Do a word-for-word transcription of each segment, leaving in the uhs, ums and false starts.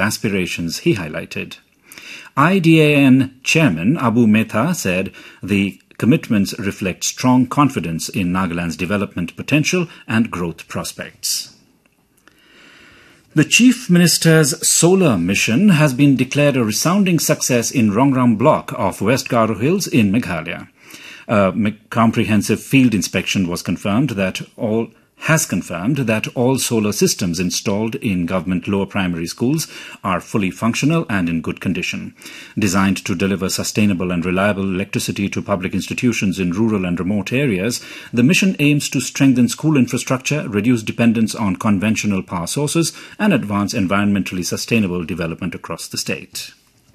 aspirations he highlighted. I D A N Chairman Abu Metha said the commitments reflect strong confidence in Nagaland's development potential and growth prospects. The Chief Minister's solar mission has been declared a resounding success in Rongram block of West Garo Hills in Meghalaya. A comprehensive field inspection was confirmed that all has confirmed that all solar systems installed in government lower primary schools are fully functional and in good condition. Designed to deliver sustainable and reliable electricity to public institutions in rural and remote areas, the mission aims to strengthen school infrastructure, reduce dependence on conventional power sources, and advance environmentally sustainable development across the state.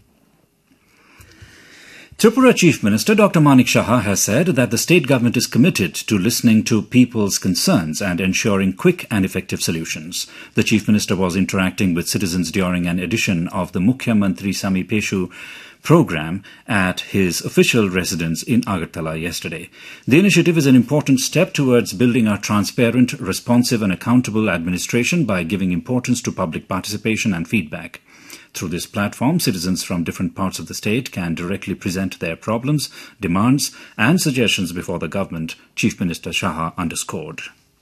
Tripura Chief Minister Doctor Manik Saha has said that the state government is committed to listening to people's concerns and ensuring quick and effective solutions. The Chief Minister was interacting with citizens during an edition of the Mukhya Mantri Samipeshu program at his official residence in Agartala yesterday. The initiative is an important step towards building a transparent, responsive and accountable administration by giving importance to public participation and feedback. Through this platform, citizens from different parts of the state can directly present their problems, demands and suggestions before the government, Chief Minister Saha underscored.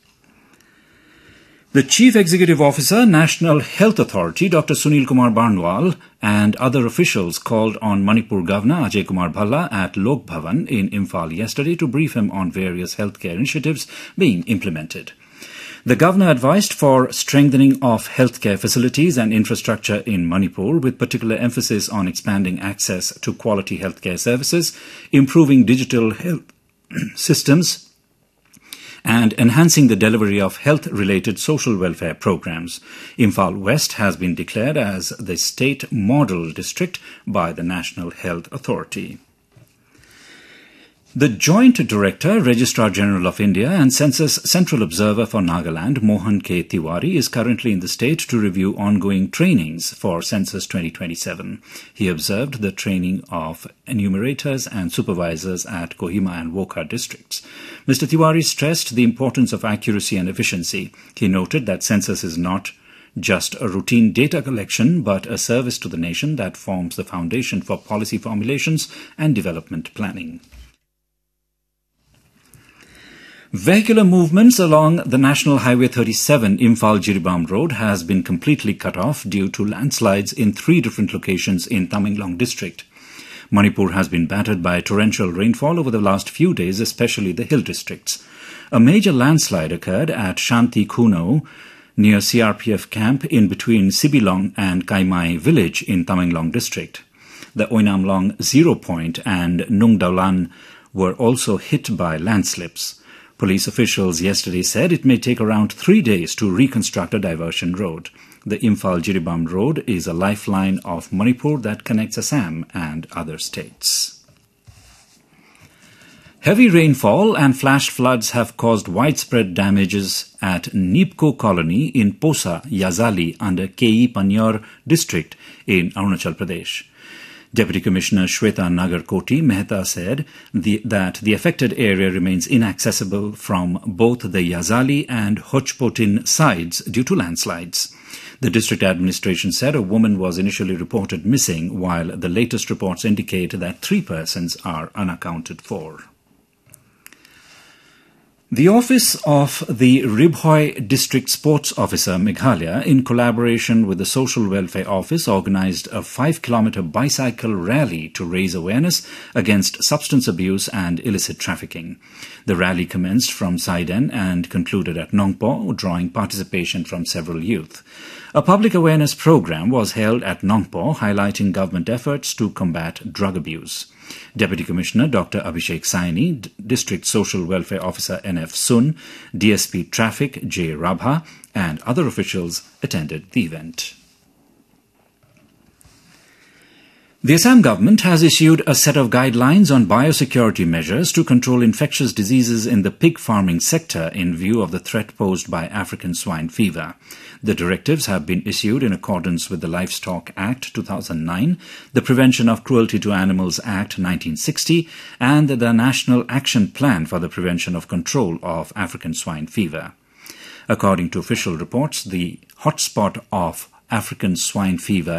The Chief Executive Officer, National Health Authority, Doctor Sunil Kumar Barnwal, and other officials called on Manipur Governor Ajay Kumar Bhalla at Lok Bhavan in Imphal yesterday to brief him on various healthcare initiatives being implemented. The Governor advised for strengthening of healthcare facilities and infrastructure in Manipur, with particular emphasis on expanding access to quality healthcare services, improving digital health systems, and enhancing the delivery of health-related social welfare programs. Imphal West has been declared as the state model district by the National Health Authority. The Joint Director, Registrar General of India and Census Central Observer for Nagaland, Mohan K. Tiwari, is currently in the state to review ongoing trainings for Census twenty twenty-seven. He observed the training of enumerators and supervisors at Kohima and Wokha districts. Mister Tiwari stressed the importance of accuracy and efficiency. He noted that census is not just a routine data collection, but a service to the nation that forms the foundation for policy formulations and development planning. Vehicular movements along the National Highway thirty-seven Imphal-Jiribam Road has been completely cut off due to landslides in three different locations in Tamenglong district. Manipur has been battered by torrential rainfall over the last few days, especially the hill districts. A major landslide occurred at Shanti Kuno near C R P F camp in between Sibilong and Kaimai village in Tamenglong district. The Oinamlong Zero Point and Nungdaulan were also hit by landslips. Police officials yesterday said it may take around three days to reconstruct a diversion road. The Imphal-Jiribam Road is a lifeline of Manipur that connects Assam and other states. Heavy rainfall and flash floods have caused widespread damages at Nipko Colony in Posa, Yazali under K E Panyor district in Arunachal Pradesh. Deputy Commissioner Shweta Nagarkoti Mehta said the, that the affected area remains inaccessible from both the Yazali and Hochpotin sides due to landslides. The district administration said a woman was initially reported missing, while the latest reports indicate that three persons are unaccounted for. The Office of the Ribhoi District Sports Officer Meghalaya, in collaboration with the Social Welfare Office, organised a five kilometre bicycle rally to raise awareness against substance abuse and illicit trafficking. The rally commenced from Saiden and concluded at Nongpo, drawing participation from several youth. A public awareness programme was held at Nongpo, highlighting government efforts to combat drug abuse. Deputy Commissioner Doctor Abhishek Saini, D- District Social Welfare Officer N F Sun, D S P Traffic J Rabha and other officials attended the event. The Assam government has issued a set of guidelines on biosecurity measures to control infectious diseases in the pig farming sector in view of the threat posed by African swine fever. The directives have been issued in accordance with the Livestock Act two thousand nine, the Prevention of Cruelty to Animals Act nineteen sixty, and the National Action Plan for the Prevention of Control of African Swine Fever. According to official reports, the hotspot of African swine fever